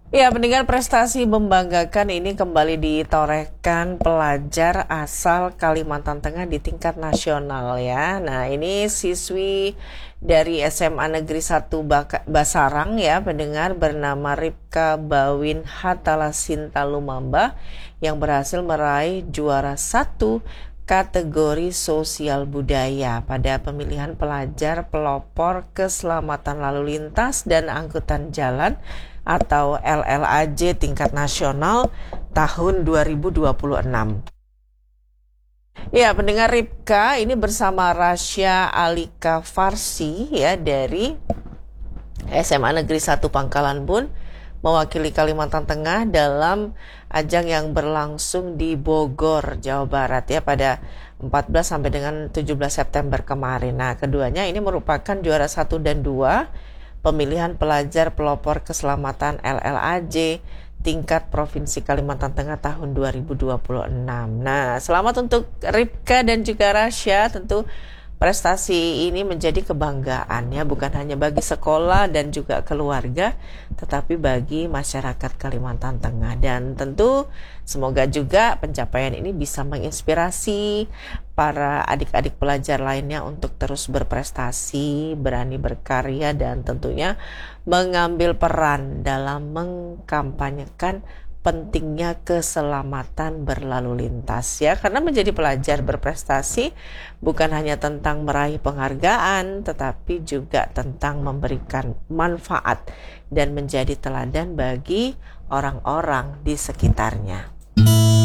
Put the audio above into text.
Ya, pendengar, prestasi membanggakan ini kembali ditorehkan pelajar asal Kalimantan Tengah di tingkat nasional ya. Nah, ini siswi dari SMA Negeri 1 Basarang ya, pendengar, bernama Ripka Bawin Hatalasinta Lumamba yang berhasil meraih juara satu kategori sosial budaya pada pemilihan pelajar pelopor keselamatan lalu lintas dan angkutan jalan atau LLAJ tingkat nasional tahun 2026. Ya, pendengar, Ripka ini bersama Rasya Alika Farsi ya dari SMA Negeri 1 Pangkalan Bun mewakili Kalimantan Tengah dalam ajang yang berlangsung di Bogor, Jawa Barat ya pada 14 sampai dengan 17 September kemarin. Nah, keduanya ini merupakan juara 1 dan 2 pemilihan pelajar pelopor keselamatan LLAJ tingkat Provinsi Kalimantan Tengah tahun 2026. Nah, selamat untuk Ripka dan juga Rasya. Tentu prestasi ini menjadi kebanggaan ya, bukan hanya bagi sekolah dan juga keluarga, tetapi bagi masyarakat Kalimantan Tengah. Dan tentu semoga juga pencapaian ini bisa menginspirasi para adik-adik pelajar lainnya untuk terus berprestasi, berani berkarya, dan tentunya mengambil peran dalam mengkampanyekan pentingnya keselamatan berlalu lintas ya, karena menjadi pelajar berprestasi bukan hanya tentang meraih penghargaan tetapi juga tentang memberikan manfaat dan menjadi teladan bagi orang-orang di sekitarnya.